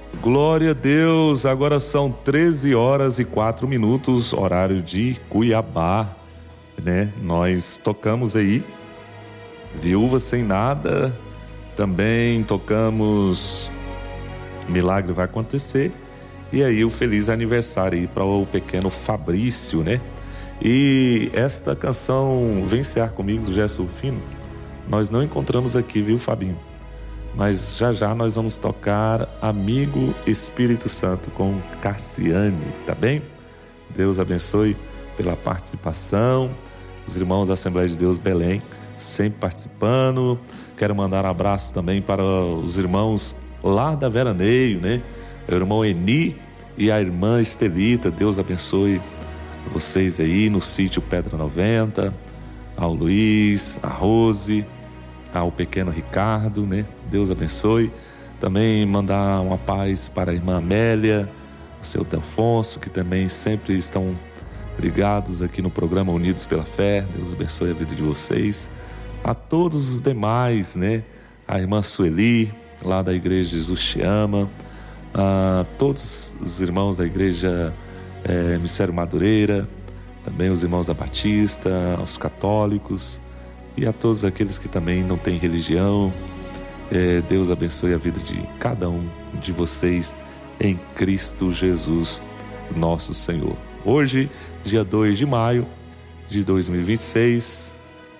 Glória a Deus, agora são 13h04, horário de Cuiabá, né? Nós tocamos aí Viúva Sem Nada, também tocamos Milagre Vai Acontecer, e aí o feliz aniversário aí para o pequeno Fabrício, né? E esta canção Vem Cear Comigo, do Gerson Rufino, nós não encontramos aqui, viu, Fabinho? Mas já nós vamos tocar Amigo Espírito Santo com Cassiane, tá bem? Deus abençoe pela participação, os irmãos da Assembleia de Deus Belém sempre participando. Quero mandar um abraço também para os irmãos lá da Veraneio, né? O irmão Eni e a irmã Estelita. Deus abençoe vocês aí no sítio Pedra 90, ao Luiz, a Rose, ao pequeno Ricardo, né? Deus abençoe. Também mandar uma paz para a irmã Amélia, o seu Delfonso, que também sempre estão ligados aqui no programa Unidos pela Fé. Deus abençoe a vida de vocês. A todos os demais, né? A irmã Sueli, lá da Igreja Jesus Te Ama. A todos os irmãos da Igreja Mistério Madureira. Também os irmãos da Batista, aos católicos. E a todos aqueles que também não têm religião, Deus abençoe a vida de cada um de vocês em Cristo Jesus, nosso Senhor. Hoje, dia 2 de maio de 2026,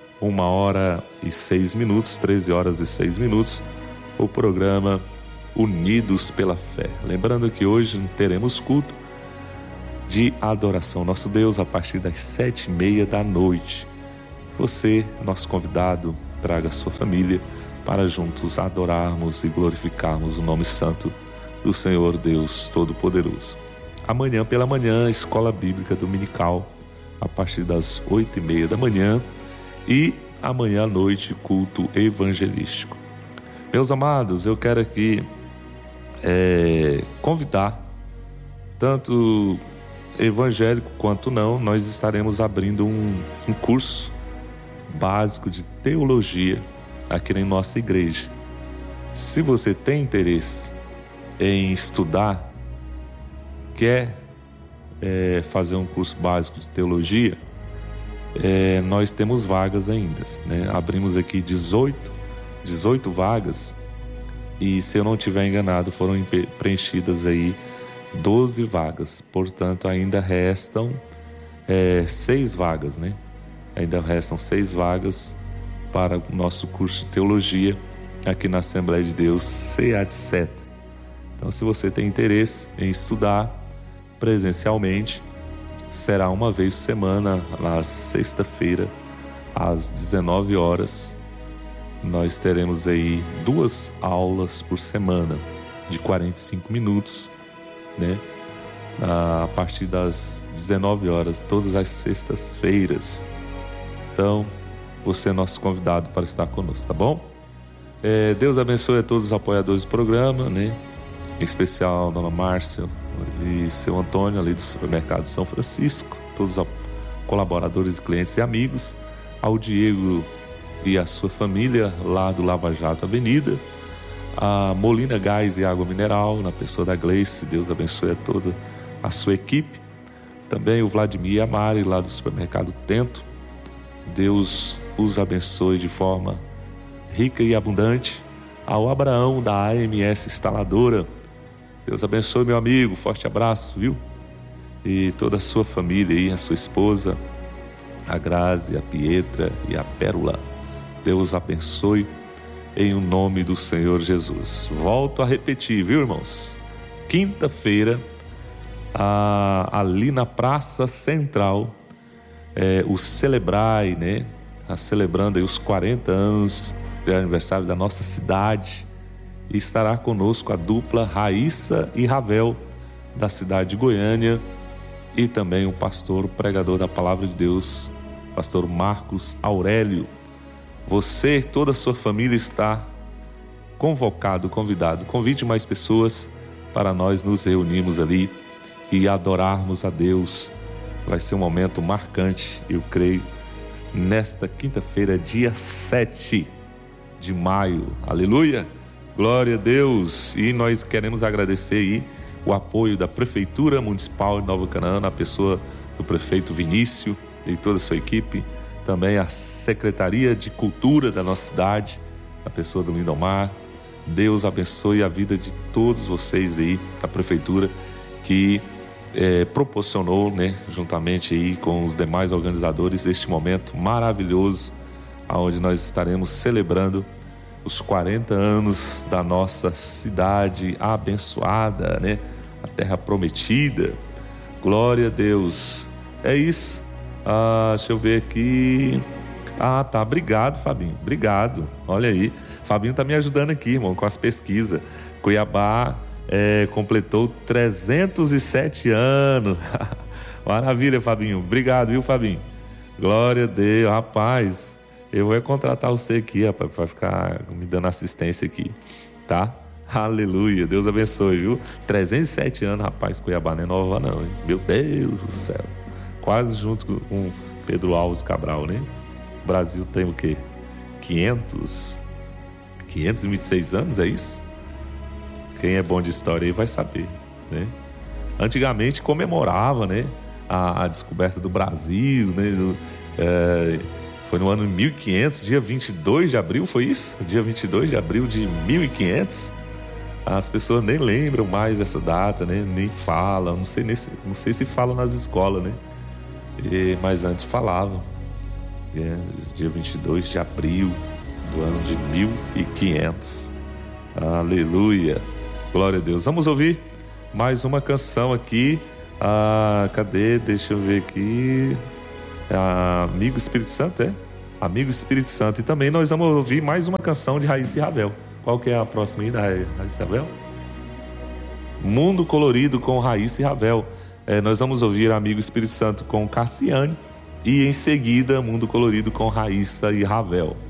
1h06, 13h06, o programa Unidos pela Fé. Lembrando que hoje teremos culto de adoração ao nosso Deus a partir das 7h30. Você, nosso convidado, traga a sua família para juntos adorarmos e glorificarmos o nome santo do Senhor Deus Todo-Poderoso. Amanhã pela manhã, Escola Bíblica Dominical, a partir das 8h30, e amanhã à noite, culto evangelístico. Meus amados, eu quero aqui convidar, tanto evangélico quanto não, nós estaremos abrindo um curso básico de teologia aqui em nossa igreja. Se você tem interesse em estudar, quer fazer um curso básico de teologia, nós temos vagas ainda, né? Abrimos aqui 18 vagas, e se eu não estiver enganado, foram preenchidas aí 12 vagas, portanto ainda restam 6 vagas, né? Ainda restam 6 vagas para o nosso curso de teologia aqui na Assembleia de Deus CA7. Então, se você tem interesse em estudar presencialmente, será uma vez por semana, na sexta-feira, às 19h. Nós teremos aí 2 aulas por semana, de 45 minutos, né? A partir das 19h, todas as sextas-feiras. Então, você é nosso convidado para estar conosco, tá bom? Deus abençoe a todos os apoiadores do programa, né? Em especial a dona Márcia e seu Antônio, ali do Supermercado São Francisco, todos os colaboradores, clientes e amigos, ao Diego e a sua família lá do Lava Jato Avenida, a Molina Gás e Água Mineral, na pessoa da Gleice. Deus abençoe a toda a sua equipe. Também o Vladimir e a Mari, lá do Supermercado Tento. Deus os abençoe de forma rica e abundante. Ao Abraão, da AMS Instaladora, Deus abençoe, meu amigo, forte abraço, viu? E toda a sua família aí, a sua esposa, a Grazi, a Pietra e a Pérola. Deus abençoe em o nome do Senhor Jesus. Volto a repetir, viu, irmãos? Quinta-feira, ali na Praça Central, o Celebrai, né? Celebrando aí os 40 anos de aniversário da nossa cidade. E estará conosco a dupla Raíssa e Ravel, da cidade de Goiânia, e também o pastor, o pregador da Palavra de Deus, pastor Marcos Aurélio. Você, toda a sua família está convocado, convidado. Convide mais pessoas para nós nos reunirmos ali e adorarmos a Deus. Vai ser um momento marcante, eu creio, nesta quinta-feira, dia 7 de maio. Aleluia! Glória a Deus. E nós queremos agradecer aí o apoio da Prefeitura Municipal de Nova Canaã, na pessoa do prefeito Vinícius e toda a sua equipe, também a Secretaria de Cultura da nossa cidade, a pessoa do Lindomar. Deus abençoe a vida de todos vocês aí, a Prefeitura, que proporcionou, né, juntamente aí com os demais organizadores, este momento maravilhoso, onde nós estaremos celebrando os 40 anos da nossa cidade abençoada, né? A terra prometida. Glória a Deus. É isso. Deixa eu ver aqui. Tá. Obrigado, Fabinho. Obrigado. Olha aí. Fabinho tá me ajudando aqui, irmão, com as pesquisas. Cuiabá completou 307 anos. Maravilha, Fabinho. Obrigado, viu, Fabinho? Glória a Deus. Rapaz, eu vou contratar você aqui, rapaz, para ficar me dando assistência aqui, tá? Aleluia, Deus abençoe, viu? 307 anos, rapaz, Cuiabá não é nova não, hein? Meu Deus do céu. Quase junto com Pedro Alves Cabral, né? O Brasil tem o quê? 526 anos, é isso? Quem é bom de história aí vai saber, né? Antigamente comemorava, né? A descoberta do Brasil, né? Foi no ano 1500, dia 22 de abril, foi isso? Dia 22 de abril de 1500. As pessoas nem lembram mais dessa data, né? Nem falam, não sei se falam nas escolas, né? Mas antes falavam. Dia 22 de abril do ano de 1500. Aleluia. Glória a Deus. Vamos ouvir mais uma canção aqui. Cadê? Deixa eu ver aqui. Amigo Espírito Santo, é? Amigo Espírito Santo. E também nós vamos ouvir mais uma canção de Raíssa e Ravel. Qual que é a próxima aí da Raíssa e Ravel? Mundo Colorido com Raíssa e Ravel. Nós vamos ouvir Amigo Espírito Santo com Cassiane. E em seguida, Mundo Colorido com Raíssa e Ravel.